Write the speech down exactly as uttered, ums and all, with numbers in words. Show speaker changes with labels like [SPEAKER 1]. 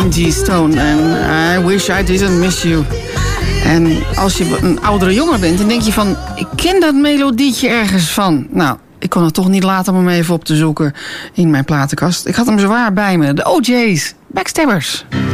[SPEAKER 1] Angie Stone en I Wish I Didn't Miss You. En als je een oudere jongen bent, dan denk je van... ik ken dat melodietje ergens van. Nou, ik kon het toch niet laten om hem even op te zoeken in mijn platenkast. Ik had hem zwaar bij me. De O J's, Backstabbers.